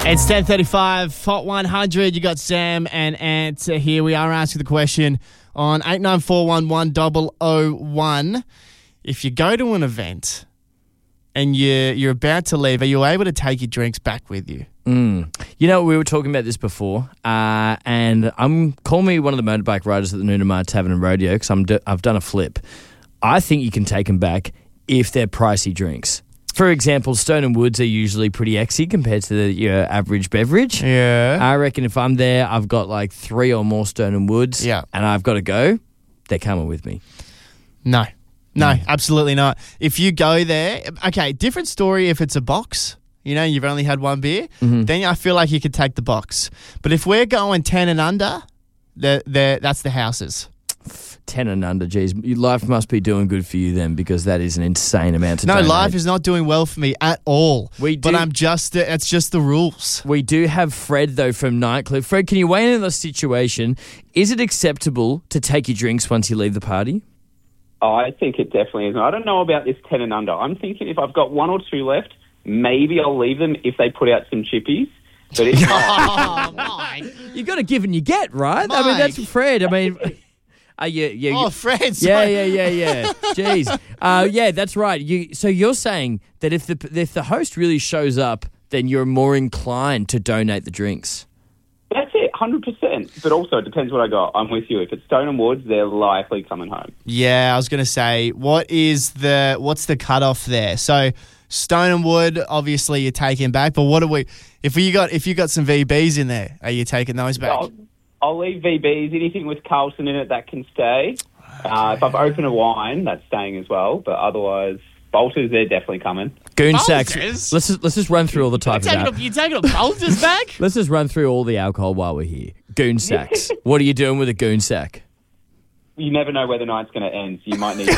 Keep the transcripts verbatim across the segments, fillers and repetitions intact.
It's ten thirty-five, Hot one hundred. You got Sam and Ant here. We are asking the question on eight nine four one one zero zero one. If you go to an event and you're, you're about to leave, are you able to take your drinks back with you? Mm. You know, we were talking about this before, uh, and I'm call me one of the motorbike riders at the Noonamar Tavern and Rodeo because I'm d- I've done a flip. I think you can take them back if they're pricey drinks. For example, Stone and Woods are usually pretty exy compared to the, your average beverage. Yeah. I reckon if I'm there, I've got like three or more Stone and Woods, Yeah. and I've got to go, they're coming with me. No. No, absolutely not. If you go there, okay, different story if it's a box. You know, you've only had one beer. Mm-hmm. Then I feel like you could take the box. But if we're going ten and under, they're, they're, that's the houses. ten and under, geez. Your life must be doing good for you then because that is an insane amount to No, donate. life is not doing well for me at all. We do- But I'm just, uh, it's just the rules. We do have Fred, though, from Nightclub. Fred, can you weigh in on the situation? Is it acceptable to take your drinks once you leave the party? Oh, I think it definitely is. I don't know about this ten and under. I'm thinking if I've got one or two left, maybe I'll leave them if they put out some chippies. But if not, Oh, Mike. You got to give and you get, right? I mean, that's Mike. Fred. I mean, uh, you, you, Oh, you, Fred. yeah, sorry. yeah, yeah, yeah. Jeez. Uh, yeah, that's right. You. So you're saying that if the if the host really shows up, then you're more inclined to donate the drinks. that's it, one hundred percent. But also, it depends what I got. I'm with you. If it's Stone and Woods, they're likely coming home. Yeah, I was going to say, what is the, what's the cutoff there? So Stone and Wood, obviously you're taking back, but what do we, if you got, if you got some V Bs in there, are you taking those back? I'll, I'll leave V Bs. Anything with Carlson in it, that can stay. Uh, if I've opened a wine, that's staying as well. But otherwise, Bolters, they're definitely coming. Goon sacks. Bolters? Let's just, let's just run through all the type of Taking al- a, you taking a Bolters back? Let's just run through all the alcohol while we're here. Goon sacks. What are you doing with a goon sack? You never know where the night's going to end, so you might need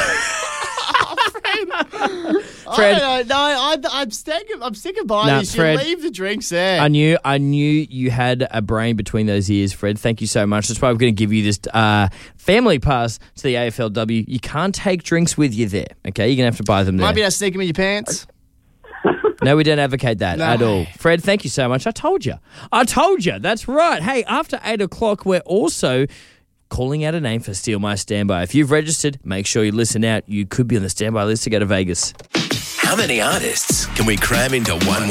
Fred. I don't know. No, I, I'm sick of, I'm sick of buying Nah, this. Fred. You leave the drinks there. I knew I knew you had a brain between those ears, Fred. Thank you so much. That's why we're going to give you this uh, family pass to the A F L W. You can't take drinks with you there, okay? You're going to have to buy them there. Might be able to sneak them in your pants. No, we don't advocate that No. at all. Fred, thank you so much. I told you. I told you. That's right. Hey, after eight o'clock, we're also calling out a name for Steal My Standby. If you've registered, make sure you listen out. You could be on the standby list to go to Vegas. How many artists can we cram into one